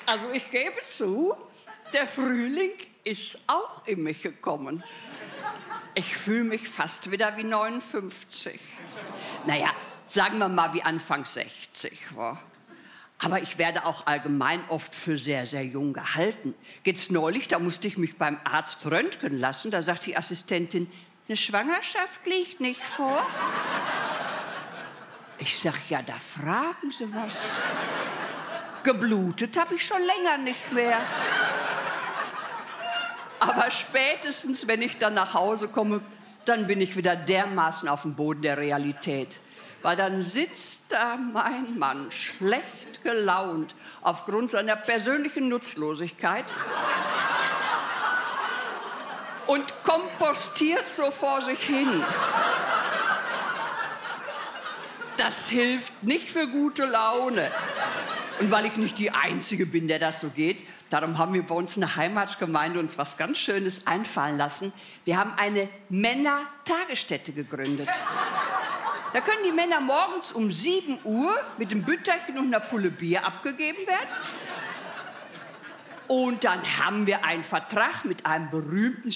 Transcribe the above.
Also ich gebe zu, der Frühling ist auch in mich gekommen. Ich fühle mich fast wieder wie 59. Naja, sagen wir mal wie Anfang 60. Wa? Aber ich werde auch allgemein oft für sehr, sehr jung gehalten. Jetzt neulich, da musste ich mich beim Arzt röntgen lassen. Da sagt die Assistentin, eine Schwangerschaft liegt nicht vor. Ich sag, ja, da fragen Sie was. Geblutet habe ich schon länger nicht mehr. Aber spätestens, wenn ich dann nach Hause komme, dann bin ich wieder dermaßen auf dem Boden der Realität. Weil dann sitzt da mein Mann, schlecht gelaunt, aufgrund seiner persönlichen Nutzlosigkeit und kompostiert so vor sich hin. Das hilft nicht für gute Laune. Und weil ich nicht die Einzige bin, der das so geht, darum haben wir bei uns in der Heimatgemeinde uns was ganz Schönes einfallen lassen. Wir haben eine Männer-Tagesstätte gegründet. Da können die Männer morgens um 7 Uhr mit einem Bütterchen und einer Pulle Bier abgegeben werden. Und dann haben wir einen Vertrag mit einem berühmten